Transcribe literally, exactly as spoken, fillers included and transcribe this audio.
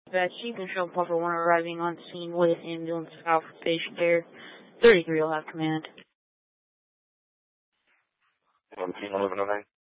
That Chief and Show Puffer one arriving on scene with ambulance out for patient care. thirty-three will have command. one eleven oh nine.